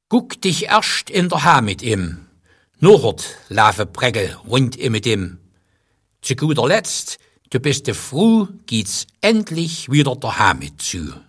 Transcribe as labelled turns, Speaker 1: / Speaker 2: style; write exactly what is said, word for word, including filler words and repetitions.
Speaker 1: Guck dich erst in der Ha mit ihm, nur hort laufe Prägel rund mit ihm. Zu guter Letzt, du bist de froh, geht's endlich wieder der Ha mit zu.